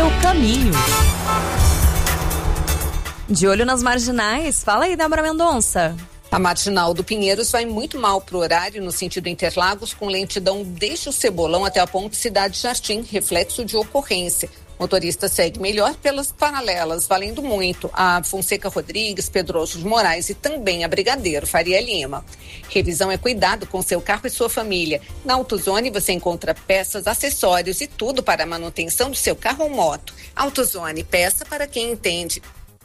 seu caminho. De olho nas marginais, fala aí, Débora Mendonça. A Marginal do Pinheiros vai muito mal pro horário no sentido Interlagos, com lentidão desde o Cebolão até a ponte Cidade Jardim, reflexo de ocorrência. Motorista segue melhor pelas paralelas, valendo muito a Fonseca Rodrigues, Pedroso de Moraes e também a Brigadeiro Faria Lima. Revisão é cuidado com seu carro e sua família. Na AutoZone você encontra peças, acessórios e tudo para a manutenção do seu carro ou moto. AutoZone, peça para quem entende.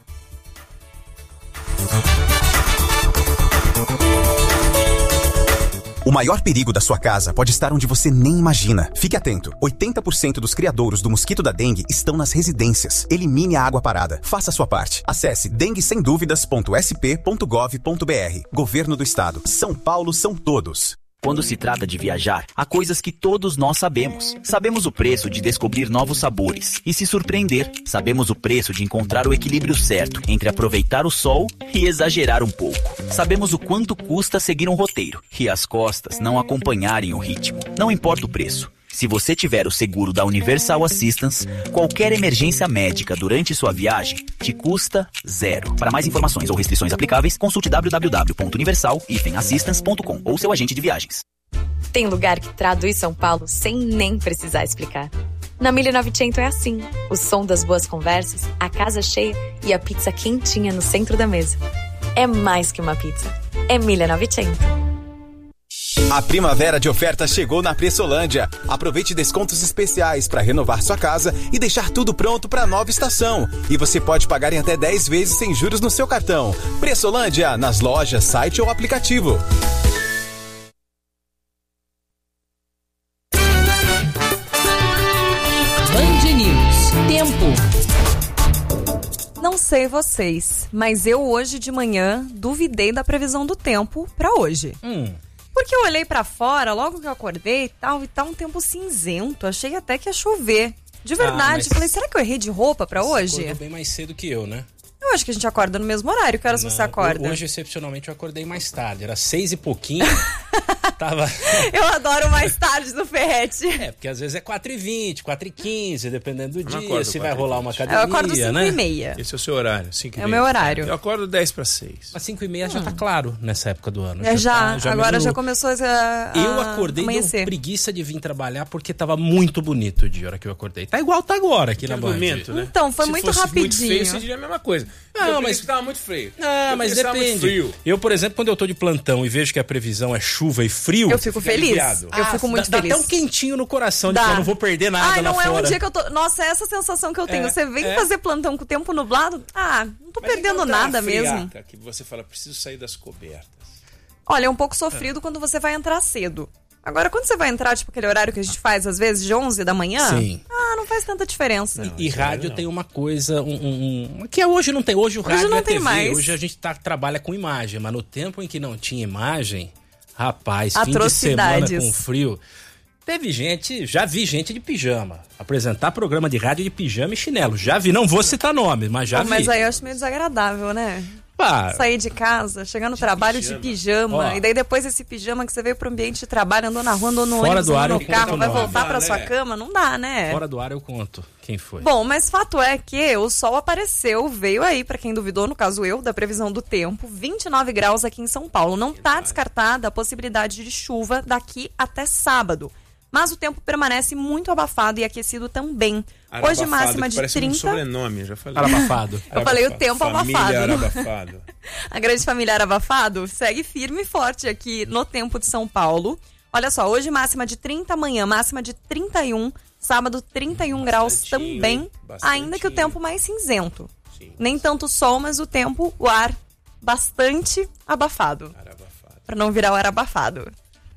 O maior perigo da sua casa pode estar onde você nem imagina. Fique atento. 80% dos criadouros do mosquito da dengue estão nas residências. Elimine a água parada. Faça a sua parte. Acesse denguesemduvidas.sp.gov.br. Governo do Estado. São Paulo são todos. Quando se trata de viajar, há coisas que todos nós sabemos. Sabemos o preço de descobrir novos sabores e se surpreender. Sabemos o preço de encontrar o equilíbrio certo entre aproveitar o sol e exagerar um pouco. Sabemos o quanto custa seguir um roteiro e as costas não acompanharem o ritmo. Não importa o preço. Se você tiver o seguro da Universal Assistance, qualquer emergência médica durante sua viagem te custa zero. Para mais informações ou restrições aplicáveis, consulte www.universal-assistance.com ou seu agente de viagens. Tem lugar que traduz São Paulo sem nem precisar explicar. Na 1900 é assim. O som das boas conversas, a casa cheia e a pizza quentinha no centro da mesa. É mais que uma pizza. É 1900. A primavera de ofertas chegou na Pressolândia. Aproveite descontos especiais para renovar sua casa e deixar tudo pronto para a nova estação. E você pode pagar em até 10 vezes sem juros no seu cartão. Pressolândia, nas lojas, site ou aplicativo. Band News. Tempo. Não sei vocês, mas eu hoje de manhã duvidei da previsão do tempo para hoje. Porque eu olhei pra fora, logo que eu acordei e tá um tempo cinzento. Achei até que ia chover. De verdade. Falei, será que eu errei de roupa pra hoje? Você acordou bem mais cedo que eu, né? Eu acho que a gente acorda no mesmo horário. Que horas você acorda? Hoje, excepcionalmente, eu acordei mais tarde. Era 6 e pouquinho. Tava... Eu adoro mais tarde do Ferrete. Porque às vezes é 4h20, 4h15, dependendo do dia. Se vai rolar uma academia, eu acordo 5h30. Né? Esse é o seu horário, 5h30. É o meu horário. Eu acordo 10:06. Mas 5h30 já tá claro nessa época do ano. Agora já começou a Eu acordei com preguiça de vir trabalhar porque tava muito bonito o dia, a hora que eu acordei. Tá igual tá agora aqui na Band. Né? Então, foi muito rapidinho. Muito feio, você diria a mesma coisa. Não, mas tava muito frio. Não, mas depende. Eu, por exemplo, quando eu tô de plantão e vejo que a previsão é chuva e frio, eu fico feliz. Eu fico muito feliz. Dá até um quentinho no coração de que eu não vou perder nada lá fora. Não é um dia que eu tô... Nossa, é essa sensação que eu tenho. Você vem fazer plantão com o tempo nublado, não tô perdendo nada mesmo. Que você fala, preciso sair das cobertas. Olha, é um pouco sofrido quando você vai entrar cedo. Agora, quando você vai entrar, tipo aquele horário que a gente faz, às vezes, de 11 da manhã, sim, não faz tanta diferença. E rádio tem uma coisa, que hoje não tem. Hoje o rádio não é tem TV. Mais. Hoje a gente trabalha com imagem, mas no tempo em que não tinha imagem, rapaz, fim de semana com frio... já vi gente de pijama. Apresentar programa de rádio de pijama e chinelo. Já vi, não vou citar nome, mas já vi. Mas aí eu acho meio desagradável, né? Sair de casa, chegar no trabalho de pijama. E daí depois esse pijama que você veio pro ambiente de trabalho, andou na rua, andou no ônibus, andou no carro, vai voltar pra sua cama, não dá, né? Fora do ar eu conto quem foi. Bom, mas fato é que o sol apareceu, veio aí, pra quem duvidou, no caso eu, da previsão do tempo, 29 graus aqui em São Paulo. Não tá descartada a possibilidade de chuva daqui até sábado. Mas o tempo permanece muito abafado e aquecido também. Hoje máxima de 30... um sobrenome, já falei. Arabafado. Eu falei o tempo abafado. Arabafado. A grande família Arabafado segue firme e forte aqui no tempo de São Paulo. Olha só, hoje máxima de 30, amanhã máxima de 31, sábado 31 graus também, ainda que o tempo mais cinzento. Sim. Nem tanto sol, mas o tempo, o ar bastante abafado. Para não virar o ar abafado.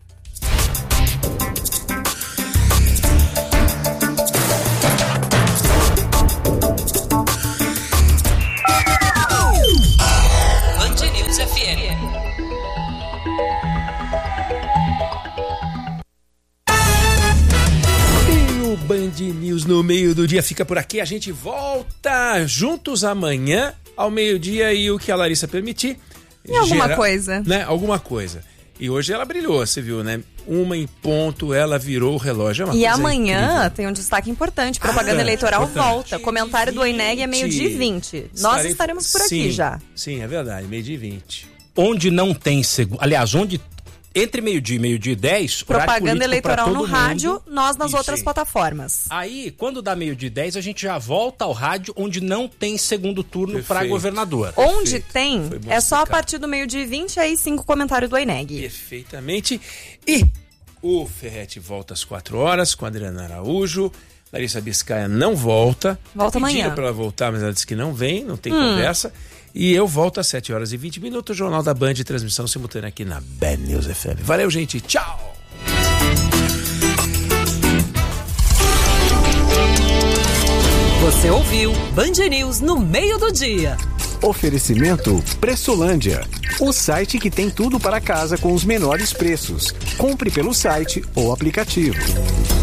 O Band News no meio do dia fica por aqui. A gente volta juntos amanhã ao meio-dia e o que a Larissa permitir. E alguma coisa. Né? Alguma coisa. E hoje ela brilhou, você viu, né? 1 em ponto, ela virou o relógio. E amanhã tem um destaque importante. Propaganda eleitoral volta. Comentário do OINEG é 12h20. Nós estaremos por aqui já. Sim, é verdade, 12h20. Onde não tem segundo... Aliás, onde... Entre meio-dia e meio-dia e 10... Propaganda eleitoral no rádio, nós nas outras plataformas. Aí, quando dá meio-dia e 10, a gente já volta ao rádio onde não tem segundo turno para governador. Onde tem, é só a partir do meio-dia e 20, aí 5 comentários do OINEG. Perfeitamente. E o Ferretti volta às 4 horas com a Adriana Araújo. Larissa Biscaia não volta. Volta amanhã. Pediram para ela voltar, mas ela disse que não vem, não tem conversa. E eu volto às 7 horas e 20 minutos, o Jornal da Band, transmissão simultânea aqui na Band News FM. Valeu, gente. Tchau! Você ouviu Band News no meio do dia. Oferecimento Pressolândia, o site que tem tudo para casa com os menores preços. Compre pelo site ou aplicativo.